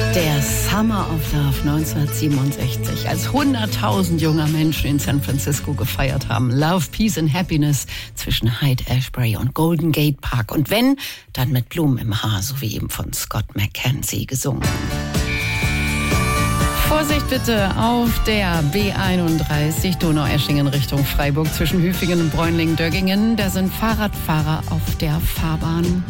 Der Summer of Love 1967, als 100.000 junger Menschen in San Francisco gefeiert haben. Love, Peace and Happiness zwischen Haight-Ashbury und Golden Gate Park. Und wenn, dann mit Blumen im Haar, so wie eben von Scott McKenzie gesungen. Vorsicht bitte auf der B31 Donaueschingen Richtung Freiburg zwischen Hüfingen und Bräunlingen-Döggingen. Da sind Fahrradfahrer auf der Fahrbahn.